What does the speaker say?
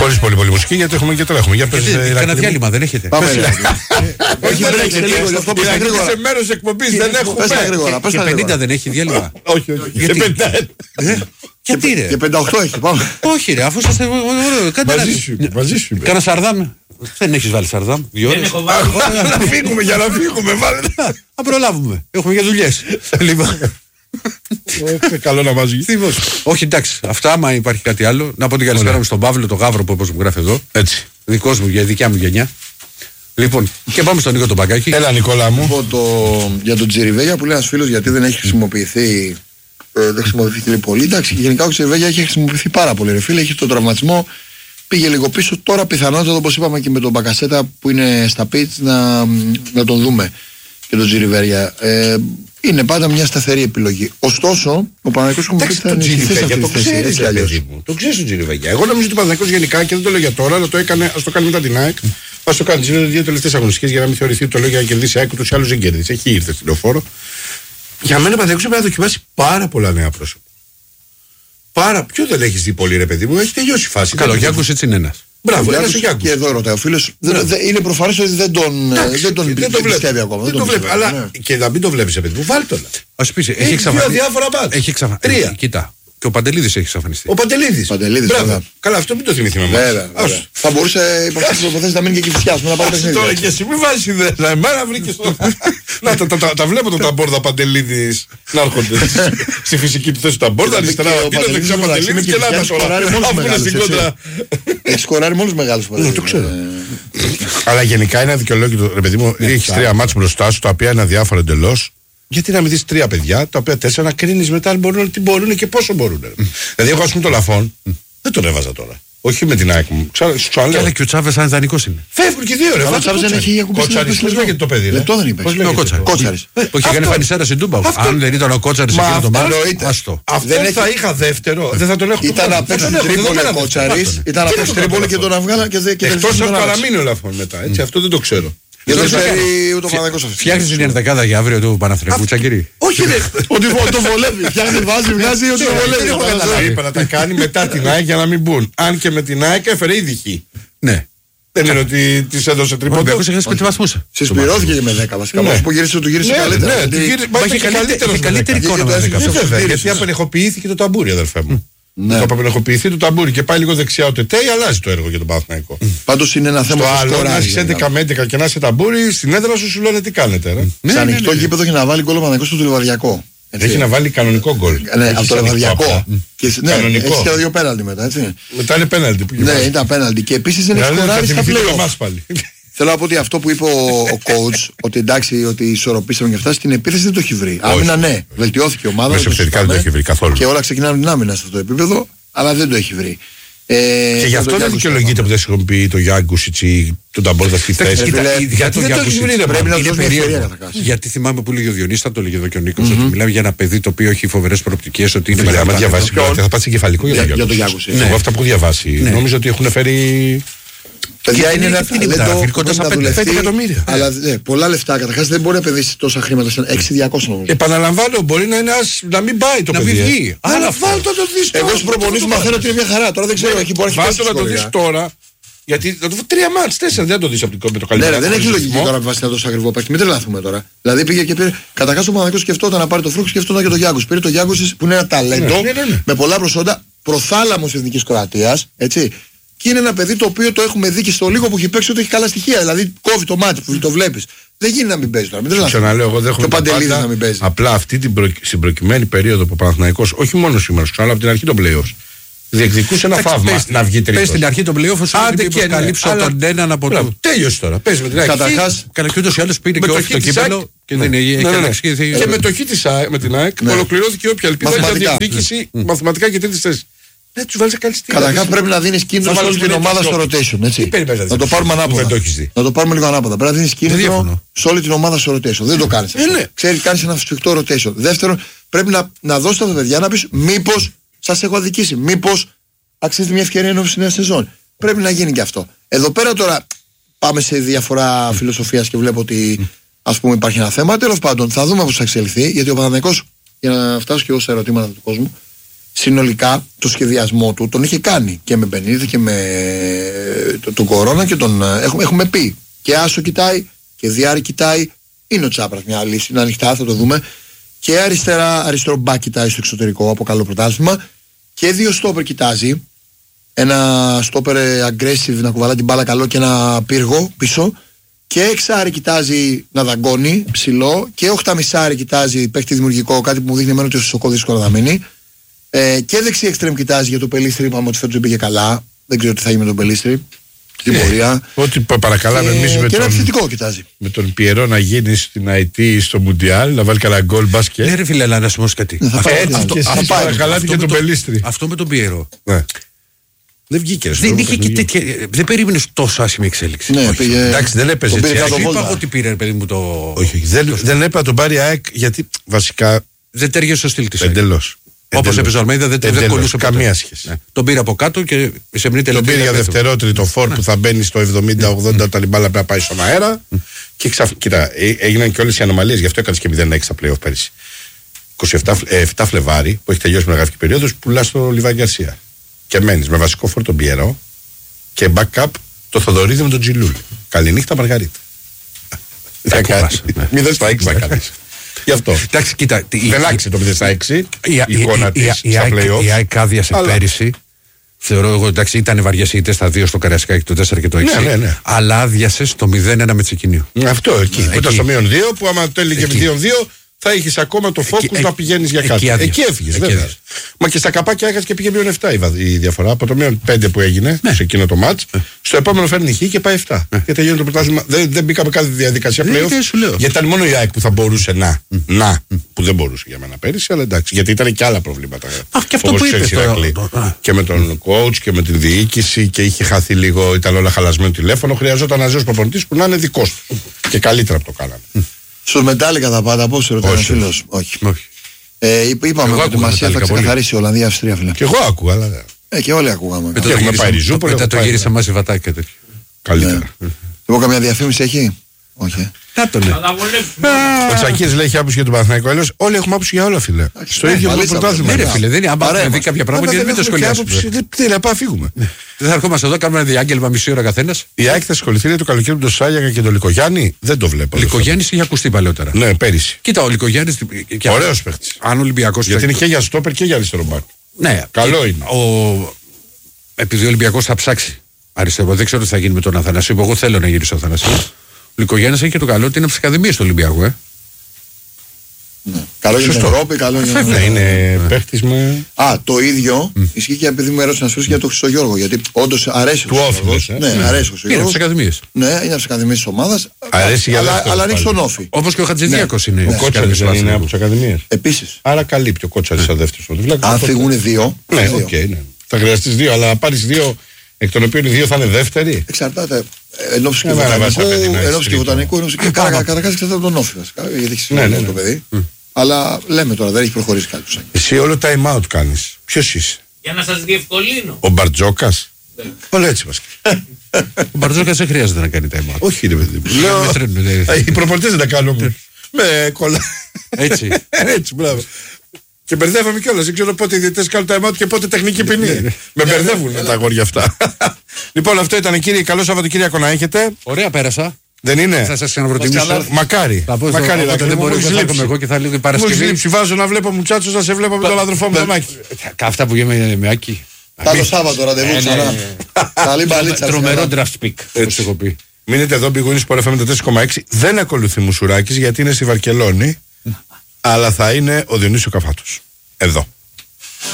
Χωρίς πολύ μουσική, γιατί έχουμε και τρέχουμε. Για πες. Κάνα διάλειμμα δεν έχετε? Όχι, δεν έχει. Σε μέρος εκπομπής δεν έχουμε. Πες τα γρήγορα. Και 50 δεν έχει διάλειμμα? Όχι. Γιατί ρε? Και 58 έχει, πάμε. Όχι ρε, αφού είστε. Μαζί σου. Κάνα Σαρδάμ? Δεν έχεις βάλει Σαρδάμ? Δεν έχω βάλει. Να φύγουμε, για να φύγουμε. Να προλάβουμε. Έχουμε για δουλειές. Καλό να μαζί. Όχι, εντάξει. Αυτά, άμα υπάρχει κάτι άλλο. Να πω την καλησπέρα μου στον Παύλο, τον Γαύρο που όπως μου γράφει εδώ. Έτσι. Δικός μου, για δικιά μου γενιά. Λοιπόν, και πάμε στον Νίκο τον Μπαγκάκη. Έλα, Νικόλα μου. Για τον Τζιριβέγια που λέει ένας φίλος γιατί δεν έχει χρησιμοποιηθεί. Δεν χρησιμοποιηθεί πολύ. Εντάξει, και γενικά ο Τζιριβέγια έχει χρησιμοποιηθεί πάρα πολύ. Ρε φίλε, έχει τον τραυματισμό. Πήγε λίγο πίσω. Τώρα πιθανότατα, όπως είπαμε και με τον Μπακασέτα που είναι στα πιτς, να τον δούμε και τον Τζιριβέγια. Είναι πάντα μια σταθερή επιλογή. Ωστόσο, ο Παναθηναϊκός θα ενισχυθεί σε αυτή τη θέση. Το ξέρεις τον Τζιριβέγια. Εγώ νομίζω ότι ο Παναθηναϊκός γενικά, και δεν το λέω για τώρα, αλλά ας το κάνει μετά την ΑΕΚ. Ας το κάνει τις δύο τελευταίες αγωνιστικές για να μην θεωρηθεί το λέω για να κερδίσει ΑΕΚ, ούτως ή άλλως δεν κέρδισε. Έχει ήρθε στη Λεωφόρο. Για μένα ο Παναθηναϊκός πρέπει να δοκιμάσει πάρα πολλά νέα πρόσωπα. Ποιο δεν έχεις δει πολύ, ρε παιδί μου, έχει τελειώσει η φάση. Καλό, ο Γιάνκος έτσι είναι ένας. Μπράβο, ένας ο Γιάνκος. Και εδώ ρωτάει ο φίλος. Είναι προφανές ότι δεν τον πιστεύει ακόμα. Δεν το βλέπει. Αλλά και να μην το βλέπεις, παιδί μου, βάλ' τον. Ας πεις, έχει δύο διάφορα μπάτς. Έχει εξαφανιστεί. Τρία. Κοίτα. Και ο Παντελίδης έχει εξαφανιστεί. Ο Παντελίδης. Μπράβο. Καλά, αυτό μην το θυμηθούμε μας. Θα μπορούσε υπό αυτές τις προποθέσεις να μείνει και Κηφισιάς. Τώρα και εσύ μην βάζεις ιδέες. Εμένα βρήκες το. Να τα βλέπω τον Ταμπόρδα Παντελίδης να έρχονται στη φυσική επιθέση του Ταμπόρδα. Αριστερά ο δεξιά Παντελίδης και λάτα τώρα. Έχει σκοράρει μόλις μεγάλους. Το ξέρω. Αλλά γενικά είναι αδικαιολόγητο, ρε παιδί μου, έχεις τρία μάτς μπροστά σου τα οποία είναι αδιάφορα εντελώς. Γιατί να μην δεις τρία παιδιά, τα οποία 4 να κρίνεις μετά αν μπορούν, τι μπορούν και πόσο μπορούν. Δηλαδή, εγώ ας πούμε το Λαφόν δεν τον έβαζα τώρα. Όχι με την ΑΕΚ μου. Αλλά και ο Τσάβες αν ιδανικός είναι. Φεύγουν και δύο ρε. Ο Τσάβες δεν έχει ακουμπήσει. Κότσαρης, πώς λέγεται το παιδί. Λεπτό δεν είπε. Ο Κότσαρης. Όχι, έκανε φανισέρα στην Τούμπα. Αν δεν ήταν ο Κότσαρης εκείνο το μάτι. Αυτό θα είχα δεύτερο. Δεν θα τον έχω. Ήταν απ' έξω Τρίπολη ο Κότσαρης. Ήταν απ' έξω Τρίπολη και τον Αυγάλα και δεν. Εκτός αν παραμείνει ο Λαφόν μετά. Αυτό δεν το ξέρω. Φτιάχνεις την ενδεκάδα για αύριο του Παναθηναϊκού, Τσακίρη? Όχι ρε. Ότι το βολεύει. Φτιάχνει, βγάζει ότι το βολεύει. Είπα να τα κάνει μετά την ΑΕΚ για να μην μπουν. Αν και με την ΑΕΚ έφερε ήδη χ. Ναι. Δεν είναι ότι της έδωσε τρίποντο. Ο Ολυμπιακός έχασε 5 βαθμούς. Συσπηρώθηκε και με 10 βασικά. Όμως που γύρισε, του γύρισε καλύτερα. Έχει καλύτερη εικόνα με 10. Γιατί απενεχοποιήθηκε το ταμπούρι, αδερφέ μου. Το απενεχοποιηθεί το ταμπούρι και πάει λίγο δεξιά ο Τετέι, αλλάζει το έργο για τον Παναθηναϊκό. Πάντως είναι ένα θέμα. Στο άλλο, να έχεις 11 με 11 και να είσαι ταμπούρι, στην έδρα σου λένε τι κάνετε. Σε ανοιχτό γήπεδο έχει να βάλει γκολ ο Παναθηναϊκός στο Λιβαδιακό. Έχει να βάλει κανονικό γκολ. Ναι, από το Λιβαδιακό. Έχει και δύο πέναλτι μετά, έτσι. Μετά είναι πέναλτι. Ναι, ήταν πέναλτι. Και επίσης δεν έχει σκοράρει στα play-off. Θέλω να πω ότι αυτό που είπε ο coach, ότι εντάξει, ότι ισορροπήσαμε και αυτά, στην επίθεση δεν το έχει βρει. Άμυνα, ναι, βελτιώθηκε η ομάδα. Μεσοεπιθετικά δεν το έχει βρει καθόλου. Και όλα ξεκινάνε την άμυνα σε αυτό το επίπεδο, αλλά δεν το έχει βρει. Και γι' αυτό δεν δικαιολογείται που δεν χρησιμοποιεί το Γιάνκουσιτς ή τον Ταμπόρδα στη θέση. Γιατί δεν το έχει βρει, πρέπει να το περίεργο. Γιατί θυμάμαι που λέγει ο Διονύσης, θα το λέγει εδώ και ο Νίκος, ότι μιλάμε για ένα παιδί το οποίο έχει φοβερές προοπτικές, ότι είναι μεγάλο. Αν διαβάσει, θα πας εγκεφαλικό για τον Γιάνκουσιτς. Εγώ αυτά που έχω διαβάσει, νομίζω ότι έχουν φέρει. Παιδιά είναι ένα ταλέντο κοντά στα 5 εκατομμύρια. Αλλά πολλά λεφτά. Καταρχάς δεν μπορεί να επενδύσει τόσα χρήματα. 6.200 νομίζω. Επαναλαμβάνω, μπορεί να μην πάει το παιδί. Να μην βγει. Αλλά βάλτε να το δεις τώρα. Εγώ σου προπονήσω μαθαίνω ότι είναι μια χαρά. Τώρα δεν ξέρω, έχει μπορεί να βάλτε να το δεις τώρα. Γιατί θα του πω 3 μάτς, 4 δεν το δεις από το καλύτερο. Ναι, δεν έχει λογική τώρα να βάσει ένα τόσο ακριβό παίκτη. Μην τρελαθούμε τώρα. Δηλαδή πήγε και πήρε. Καταρχάς ο Παναθηναϊκός σκεφτόταν να πάρει το Φρούκ, σκεφτόταν και το Γιάνκους. Πήρε το Γιάνκους που είναι ένα ταλέντο με πολλά προσόντα, προθάλαμος Εθνικής Κροατίας. Έτσι. Και είναι ένα παιδί το οποίο το έχουμε δει και στο λίγο που έχει παίξει ότι έχει καλά στοιχεία. Δηλαδή κόβει το μάτι που το βλέπει. Δεν γίνει να μην παίζει τώρα. Μην ξαναλέω, εγώ δέχομαι το Παντελίδης να μην παίζει. Απλά αυτή στην προκειμένη περίοδο που ο Παναθηναϊκός, όχι μόνο σήμερα, αλλά από την αρχή των playoffs, διεκδικούσε ένα θαύμα να βγει τρίτος. Πες στην αρχή των playoffs όσο δεν καλύψω τον έναν από τον. Τέλειωσε τώρα. Πες με την αρχή. Καταρχάς, και ούτως ή άλλως πήρε και όχι το κύπελλο και δεν έχει. Και με το χ με την ΑΕΚ ολοκληρώθηκε όποια ελπίδα για διεκδίκηση μαθηματικά και τρίτη θέση. Ναι, τους βάλεις καλή στιγμή. Καταρχάς πρέπει να δίνεις κίνδυνο σε όλη την ομάδα στο rotation. Έτσι. Να το πάρουμε ανάποδα. Να το πάρουμε λίγο ανάποδα. Πρέπει να δίνεις κίνδυνο σε όλη την ομάδα στο rotation. Δεν το κάνεις. Ξέρεις, κάνεις ένα σφιχτό rotation. Δεύτερον, πρέπει να δώσεις τα παιδιά να πεις μήπως σας έχω αδικήσει. Μήπως αξίζει μια ευκαιρία ενώπιση νέα σεζόν. Πρέπει να γίνει και αυτό. Εδώ πέρα τώρα πάμε σε διαφορά φιλοσοφίας και βλέπω ότι ας πούμε υπάρχει ένα θέμα. Τέλος πάντων, θα δούμε πώς θα εξελιχθεί. Γιατί ο Παναθηναϊκός, για να φτάσω και εγώ στα ερωτήματα του κόσμου, συνολικά το σχεδιασμό του τον είχε κάνει και με Μπενίδη και με τον Κορώνα και τον. Έχουμε πει. Και Άσο κοιτάει και Διάρη κοιτάει. Είναι ο Τσάπρας μια λύση, είναι ανοιχτά, θα το δούμε. Και αριστερό μπακ κοιτάει στο εξωτερικό από καλό πρωτάθλημα. Και 2 στόπερ κοιτάζει. Ένα στόπερ aggressive να κουβαλά την μπάλα καλό και ένα πύργο πίσω. Και εξάρι κοιτάζει να δαγκώνει ψηλό. Και 8,5 κοιτάζει παίχτη δημιουργικό, κάτι που μου δείχνει εμένα ότι ο Σοκό δύσκολο να μείνει. Και δεξί εξτρέμ κοιτάζει για το Πελίστρι. Είπαμε ότι φέτος πήγε καλά. Δεν ξέρω τι θα γίνει με τον Πελίστρι. Στην πορεία. Ό,τι παρακαλάμε εμείς με τον. Επιθετικό κοιτάζει. Με τον Πιερό να γίνει στην IT στο Μουντιάλ, να βάλει κανένα γκολ μπάσκετ. Ναι, ρε φίλε, αλλά να σου πω κάτι. Αυτό παρακαλά και τον Πελίστρι. Αυτό με τον Πιερό. Δεν βγήκε. Δεν περίμενε τόσο άσχημη εξέλιξη. Ναι, εντάξει, δεν έπαιζε έτσι. Είπα ότι πήρε παιδί μου το. Όχι, δεν έπρεπε να τον πάρει ΑΕΚ γιατί βασικά. Δεν τέριασε στο στυλ τη. Εντελώς. Όπως έπαιζε ο Αλμέιδα δεν κολλούσε καμία σχέση. Τον πήρε από κάτω και σε μια τελευταία. Τον πήρε για δευτερότριτο φόρ που θα μπαίνει στο 70-80 όταν η μπάλα πρέπει να πάει στον αέρα. Και κοίτα, έγιναν και όλες οι ανομαλίες, γι' αυτό έκανε και 0-6 στα playoff πέρυσι. 7 Φλεβάρι που έχει τελειώσει μεταγραφική περίοδος, πουλά στο Λιβάη Γκαρσία. Και μένει με βασικό φόρ τον Πιερό και backup το Θοδωρίδη με τον Τζιλούλη. Καληνύχτα Μαργαρίτα. 0-6 θα κάνεις. Γι' αυτό. Εντάξει, κοίτα. Δεν άξιζε το 0-6 η εικόνα της στα play-off. Η ΑΕΚ άδειασε πέρυσι. Θεωρώ εγώ, εντάξει, ήταν βαριές ήττες στα 2 στο Καραϊσκάκι, το 4 και το 6. Ναι. Αλλά άδειασε στο 0-1 με Τσεκινίου. Αυτό εκεί. Που ήταν στο -2 που άμα το έλεγε 2-2 θα είχες ακόμα το focus να πηγαίνεις για κάτι. Εκεί έφυγες. Μα και στα καπάκια έχασε και πήγε -7 η διαφορά. Από το -5 που έγινε σε εκείνο το μάτς, στο επόμενο φέρνει χ και πάει 7. Και τελειώνει το πρωτάθλημα. Δεν μπήκαμε κάθε διαδικασία πλέον. Γιατί ήταν μόνο η ΑΕΚ που θα μπορούσε να. Που δεν μπορούσε για μένα πέρυσι, αλλά εντάξει. Γιατί ήταν και άλλα προβλήματα. Και αυτό που είπε. Και με τον coach και με την διοίκηση και είχε χαθεί λίγο, ήταν όλα χαλασμένο τηλέφωνο. Χρειαζόταν ένα ζώο προπονητής που να είναι δικός του. Και καλύτερα που το κάνανε. Στους Μετάλλικα τα πάντα, πώς ρωτάει ένας φίλος. Όχι. Είπαμε ότι μας θα ξεκαθαρίσει η Ολλανδία-Αυστρία, φίλε. Και εγώ άκουγα, αλλά. Και όλοι ακούγαμε. Μετά το γύρισα μαζί βατάκι και τέτοιο. Καλύτερα. Εγώ καμιά διαφήμιση έχει. Όχι. Να το λέει. Ο Τσακίρης λέει έχει άποψη για τον Παναθηναϊκό. Έλεγες όλοι έχουμε άποψη για όλα, φίλε. Στο ίδιο πρωτάθλημα. Ναι, φίλε, δεν είναι. Αν δει κάποια πράγματα, δεν το σχολιάσουμε. Τι να πάμε, φύγουμε. Δεν θα ερχόμαστε εδώ, κάνουμε ένα διάγγελμα μισή ώρα καθένας. Η ΑΕΚ θα ασχοληθεί το καλοκαίρι με τον Σάγιαγα και τον Λικογιάννη. Δεν το βλέπω. Ο Λικογιάννης είχε ακουστεί παλαιότερα. Ναι, πέρυσι. Κοίτα, ο Λικογιάννης. Ωραίος παίχτης. Αν ο Ολυμπιακός. Γιατί είναι και για στόπερ και για αριστερό μπακ. Ναι, καλό είναι. Επειδή ο Ολυμπιακός θα ψάξει αριστερό, δεν ξέρω τι θα γίνει με τον Αθανασίου. Εγώ θέλω να γυρίσω στον Αθανασίου. Ο Λικογιάννης έχει και το καλό ότι είναι από τις ακαδημίες του Ολυμπιακού. Ναι. Καλό για την Ευρώπη, καλό για την είναι παίχτης με. Το ίδιο ισχύει και επειδή μου έρωσα να σου για τον Χρυσογιώργο. Γιατί όντως αρέσει του Όφη. Ναι, αρέσει ο Χρυσογιώργος. Είναι από τις ακαδημίες. Ναι, είναι από τις ακαδημίες της ομάδας. Αρέσει αλλά ανοίξει τον Όφη. Όπως και ο Χατζηδιάκος είναι. Ο Κότσαρης είναι από τις ακαδημίες. Επίσης. Άρα καλύπτει ο Κότσαρης σαν δεύτερος. Αν φύγουν 2. Ναι, οκ. Θα χρειαστείς 2, αλλά να πάρεις 2 εκ των οποίων οι 2 θα είναι δεύτεροι. Εξαρτάται. Ενόψει και βοτανικού, ενόψει και καταρχάς εξαρτάται από τον Όφη. Γιατί έχει σημασία το παιδί. Αλλά λέμε τώρα, δεν έχει προχωρήσει κάτι. Εσύ όλο time out κάνεις. Ποιος είσαι? Για να σας διευκολύνω. Ο Μπαρτζόκας. Όλο έτσι μας. Ο Μπαρτζόκας δεν χρειάζεται να κάνει time out. Όχι, ρε παιδί μου. Οι προπονητές δεν τα κάνουν. Με κολλά. Έτσι. Έτσι, μπράβο. Και μπερδεύαμε κιόλας. Δεν ξέρω πότε οι διαιτητές κάνουν time out και πότε τεχνική ποινή. Με μπερδεύουν τα αγόρια αυτά. Λοιπόν, αυτό ήταν, κύριε. Καλό Σαββατοκύριακο να έχετε. Ωραία, πέρασα. Δεν είναι? Θα σας ξαναπροτιμήσω. Μακάρι. Μακάρι να δεν μπορεί να έρχομαι εγώ και θα λέω Παρασκευή. Μου λείψει, βάζω να βλέπω μουτσάτσος, να σε βλέπω με τον αδερφό μου τον Άκη. Αυτά που γίνονται με Άκη. Το Σάββατο ραντεβού ξανά. Καλή μπαλίτσα. Τρομερό draft pick, όπως έχω πει. Μείνετε εδώ, Big Win Sport FM 4,6. Δεν ακολουθεί Μουσουράκης γιατί είναι στη Βαρκελόνη, αλλά θα είναι ο Διονύσης ο Καφάτος. Εδώ.